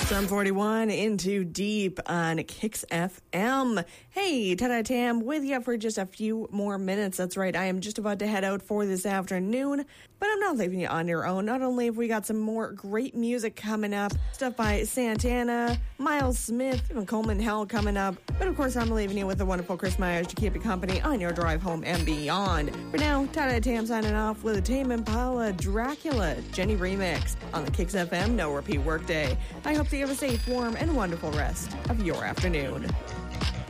741 into Deep on Kicks FM. Hey, Tada Tam with you for just a few more minutes. That's right, I am just about to head out for this afternoon, but I'm not leaving you on your own. Not only have we got some more great music coming up, stuff by Santana, Miles Smith, even Coleman Hell coming up, but of course I'm leaving you with the wonderful Chris Myers to keep you company on your drive home and beyond. For now, Tada Tam signing off with a Tame Impala Dracula Jenny remix on the Kicks FM No Repeat Workday. I hope that you have a safe, warm, and wonderful rest of your afternoon.